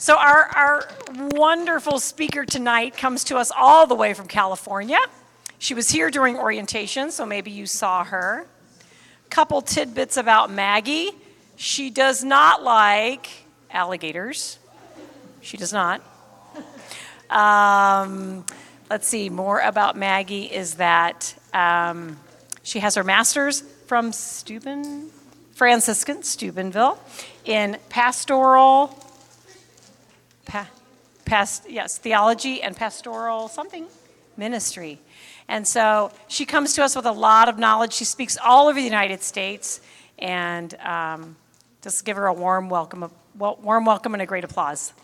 So our wonderful speaker tonight comes to us all the way from California. She was here during orientation, so maybe you saw her. Couple tidbits about Maggie. She does not like alligators. She does not. Let's see, more about Maggie is that she has her master's from Franciscan Steubenville in pastoral, theology and pastoral something, ministry. And so she comes to us with a lot of knowledge. She speaks all over the United States, and just give her a warm welcome and a great applause.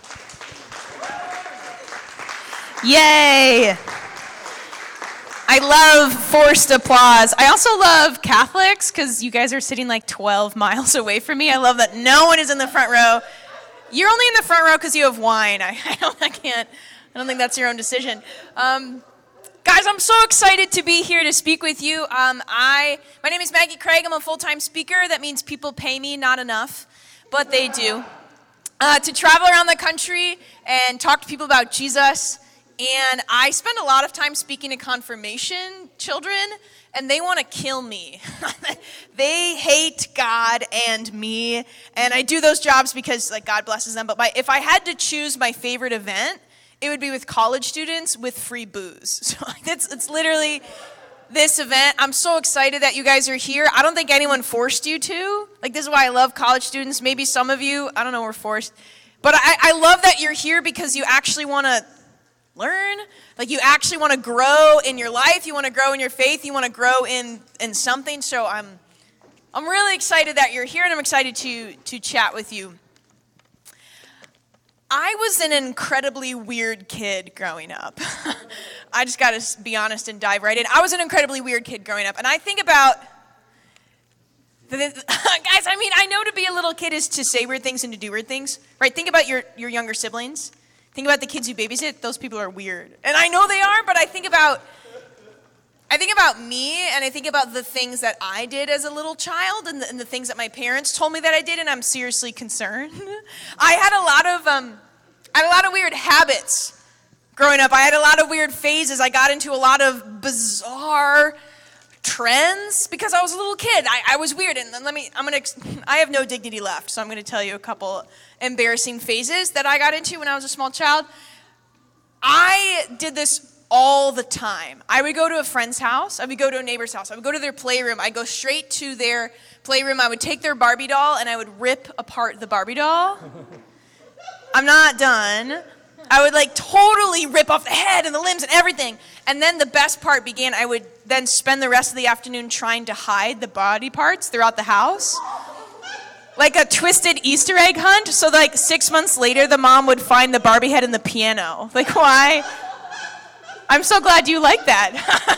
Yay! I love forced applause. I also love Catholics because you guys are sitting like 12 miles away from me. I love that no one is in the front row. You're only in the front row because you have wine. I don't think that's your own decision. Guys, I'm so excited to be here to speak with you. My name is Maggie Craig. I'm a full-time speaker. That means people pay me not enough, but they do. To travel around the country and talk to people about Jesus. And I spend a lot of time speaking to confirmation children, and they want to kill me. They hate God and me, and I do those jobs because, like, God blesses them. But if I had to choose my favorite event, it would be with college students with free booze. So it's literally this event. I'm so excited that you guys are here. I don't think anyone forced you to. Like, this is why I love college students. Maybe some of you, I don't know, were forced. But I love that you're here because you actually want to learn. Like, you actually want to grow in your life. You want to grow in your faith. You want to grow in something. So I'm really excited that you're here, and I'm excited to chat with you. I was an incredibly weird kid growing up. I just got to be honest and dive right in. I was an incredibly weird kid growing up, and I think about guys, I mean, I know to be a little kid is to say weird things and to do weird things, right? Think about your younger siblings. Think about the kids you babysit. Those people are weird. And I know they are, but I think about me, and I think about the things that I did as a little child and the things that my parents told me that I did, and I'm seriously concerned. I had a lot of weird habits growing up. I had a lot of weird phases. I got into a lot of bizarre trends because I was a little kid. I was weird, and I have no dignity left, so I'm going to tell you a couple embarrassing phases that I got into when I was a small child. I did this all the time. I would go to a friend's house. I would go to a neighbor's house. I would go to their playroom. I'd go straight to their playroom. I would take their Barbie doll, and I would rip apart the Barbie doll. I'm not done. I would totally rip off the head and the limbs and everything. And then the best part began. I would then spend the rest of the afternoon trying to hide the body parts throughout the house. Like a twisted Easter egg hunt. So 6 months later, the mom would find the Barbie head in the piano. Why? I'm so glad you like that.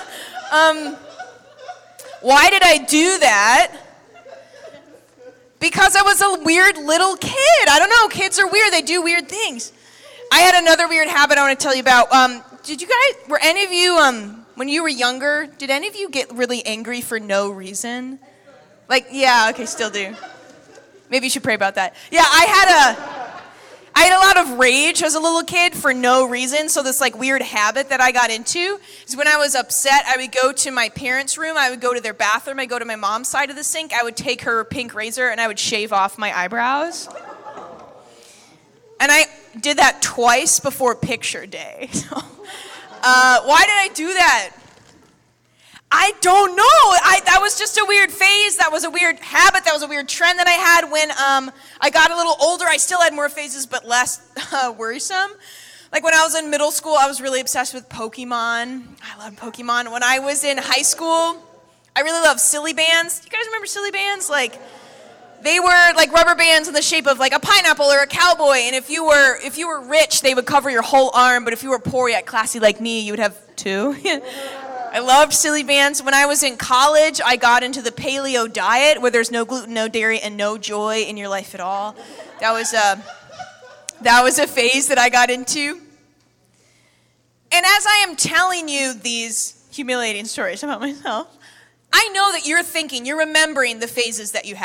Why did I do that? Because I was a weird little kid. I don't know. Kids are weird. They do weird things. I had another weird habit I want to tell you about. Were any of you, when you were younger, did any of you get really angry for no reason? Yeah, okay, still do. Maybe you should pray about that. Yeah, I had a lot of rage as a little kid for no reason. So this weird habit that I got into is when I was upset, I would go to my parents' room, I would go to their bathroom, I'd go to my mom's side of the sink, I would take her pink razor and I would shave off my eyebrows. And I did that twice before picture day. Why did I do that? I don't know. That was just a weird phase. That was a weird habit. That was a weird trend that I had when I got a little older. I still had more phases, but less worrisome. When I was in middle school, I was really obsessed with Pokemon. I loved Pokemon. When I was in high school, I really loved Silly Bands. You guys remember Silly Bands? They were rubber bands in the shape of a pineapple or a cowboy. And if you were rich, they would cover your whole arm. But if you were poor yet classy like me, you would have two. I loved Silly Bands. When I was in college, I got into the paleo diet where there's no gluten, no dairy, and no joy in your life at all. That was a phase that I got into. And as I am telling you these humiliating stories about myself, I know that you're remembering the phases that you had.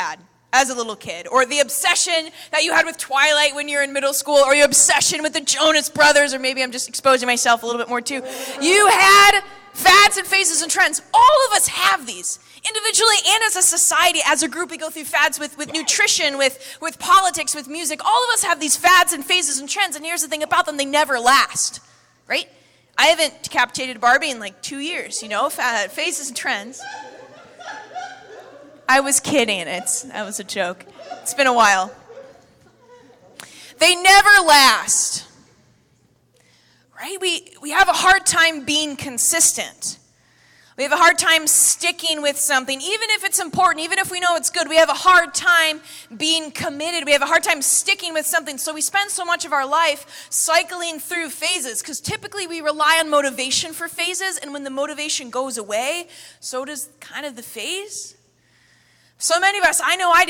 as a little kid, or the obsession that you had with Twilight when you're in middle school, or your obsession with the Jonas Brothers, or maybe I'm just exposing myself a little bit more too. You had fads and phases and trends. All of us have these. Individually and as a society, as a group, we go through fads with nutrition, with politics, with music. All of us have these fads and phases and trends, and here's the thing about them, they never last, right? I haven't decapitated Barbie in like 2 years, phases and trends. I was kidding. That was a joke. It's been a while. They never last. Right? We have a hard time being consistent. We have a hard time sticking with something, even if it's important, even if we know it's good. We have a hard time being committed. We have a hard time sticking with something. So we spend so much of our life cycling through phases, because typically we rely on motivation for phases, and when the motivation goes away, so does kind of the phase. So many of us, I know I did.